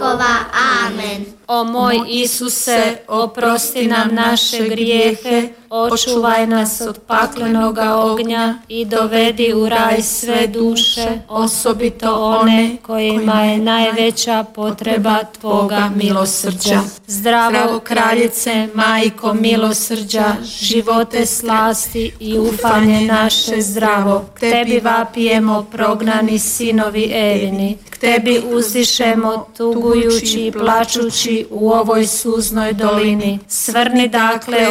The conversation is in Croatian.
vjekova. Amen. O moj Isuse, oprosti nam naše grijehe, očuvaj nas od paklenoga ognja i dovedi u raj sve duše, osobito one kojima je najveća potreba Tvoga milosrđa. Zdravo kraljice, majko milosrđa, živote slasti i ufanje naše zdravo, k Tebi vapijemo prognani sinovi Evini, k Tebi uzdišemo tugujući i plačući u ovoj suznoj dolini. Svrni dakle